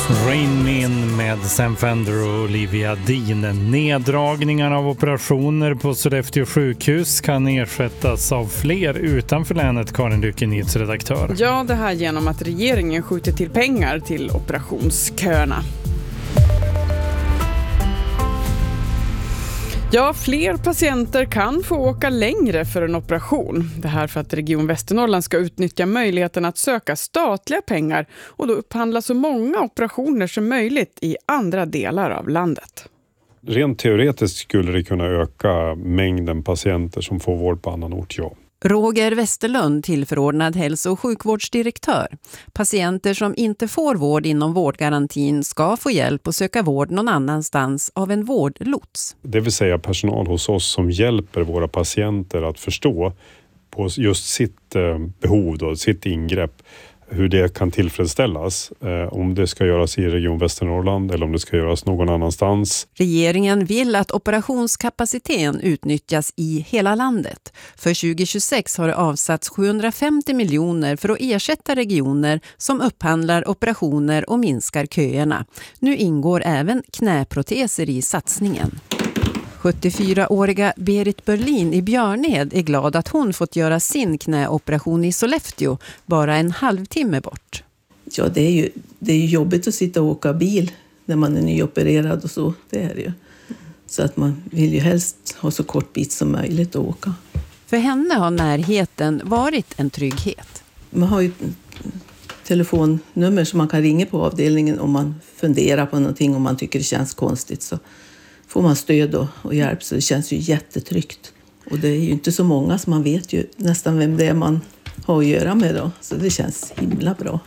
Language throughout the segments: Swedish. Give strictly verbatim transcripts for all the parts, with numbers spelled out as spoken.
Rain In med Sam Fender och Olivia Dean. Neddragningar av operationer på Sollefteå sjukhus kan ersättas av fler utanför länet, Karin Lycke, nyhetsredaktör. Ja, det här genom att regeringen skjuter till pengar till operationsköerna. Ja, fler patienter kan få åka längre för en operation. Det här för att Region Västernorrland ska utnyttja möjligheten att söka statliga pengar och då upphandla så många operationer som möjligt i andra delar av landet. Rent teoretiskt skulle det kunna öka mängden patienter som får vård på annan ort, ja. Roger Westerlund, tillförordnad hälso- och sjukvårdsdirektör. Patienter som inte får vård inom vårdgarantin ska få hjälp att söka vård någon annanstans av en vårdlots. Det vill säga personal hos oss som hjälper våra patienter att förstå på just sitt behov och sitt ingrepp hur det kan tillfredsställas, eh, om det ska göras i Region Västernorrland eller om det ska göras någon annanstans. Regeringen vill att operationskapaciteten utnyttjas i hela landet. För tjugo tjugosex har det avsatts sjuhundrafemtio miljoner för att ersätta regioner som upphandlar operationer och minskar köerna. Nu ingår även knäproteser i satsningen. sjuttiofyraåriga Berit Berlin i Björnhed är glad att hon fått göra sin knäoperation i Sollefteå bara en halvtimme bort. Ja, det är ju, det är ju jobbigt att sitta och åka bil när man är nyopererad och så. Det är det ju. Så att man vill ju helst ha så kort bit som möjligt att åka. För henne har närheten varit en trygghet. Man har ju telefonnummer som man kan ringa på avdelningen om man funderar på någonting, om man tycker det känns konstigt, så får man stöd och, och hjälp, så det känns ju jättetryggt. Och det är ju inte så många, så man vet ju nästan vem det är man har att göra med då. Så det känns himla bra.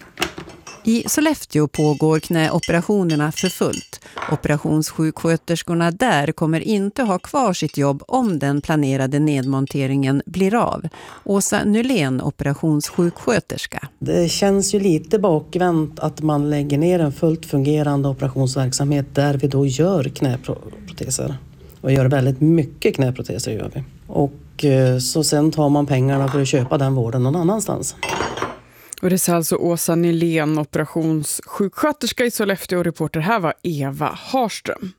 I Sollefteå pågår knäoperationerna för fullt. Operationssjuksköterskorna där kommer inte ha kvar sitt jobb om den planerade nedmonteringen blir av. Åsa Nylén, operationssjuksköterska. Det känns ju lite bakvänt att man lägger ner en fullt fungerande operationsverksamhet där vi då gör knäproteser. Och gör väldigt mycket knäproteser gör vi. Och så sen tar man pengarna för att köpa den vården någon annanstans. Och det är alltså Åsa Nylén, operationssjuksköterska i Sollefteå, reporter här var Eva Harström.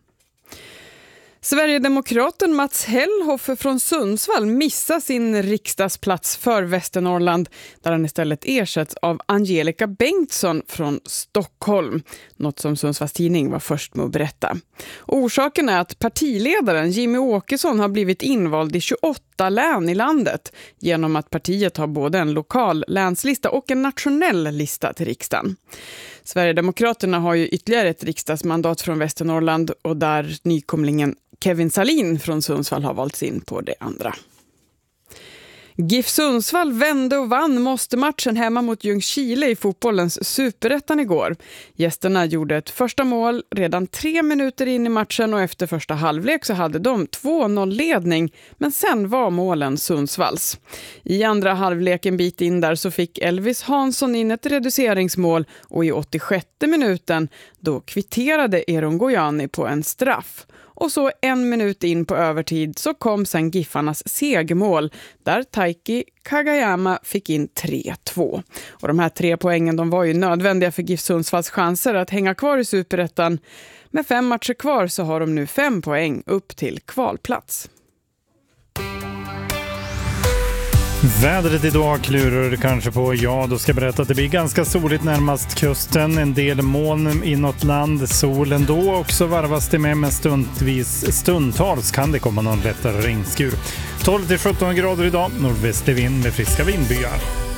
Sverigedemokraten Mats Hellhoff från Sundsvall missar sin riksdagsplats för Västernorrland, där han istället ersätts av Angelica Bengtsson från Stockholm. Något som Sundsvalls tidning var först med att berätta. Orsaken är att partiledaren Jimmy Åkesson har blivit invald i tjugoåtta län i landet genom att partiet har både en lokal länslista och en nationell lista till riksdagen. Sverigedemokraterna har ju ytterligare ett riksdagsmandat från Västernorrland och där nykomlingen Kevin Salin från Sundsvall har valts in på det andra. GIF Sundsvall vände och vann måste-matchen hemma mot Ljungskile i fotbollens superettan igår. Gästerna gjorde ett första mål redan tre minuter in i matchen och efter första halvlek så hade de två noll-ledning, men sen var målen Sundsvalls. I andra halvlek en bit in där så fick Elvis Hansson in ett reduceringsmål och i åttiosjätte minuten då kvitterade Eron Gojani på en straff. Och så en minut in på övertid så kom sen Giffarnas segermål där Taiki Kagayama fick in tre två. Och de här tre poängen de var ju nödvändiga för GIF Sundsvalls chanser att hänga kvar i superettan. Med fem matcher kvar så har de nu fem poäng upp till kvalplats. Vädret idag klurar du kanske på. Ja, då ska jag berätta att det blir ganska soligt närmast kusten. En del moln inåt land. Solen då också varvas det med, men stundvis, stundtals kan det komma någon lättare regnskur. tolv till sjutton grader idag. Nordvästlig vind med friska vindbyar.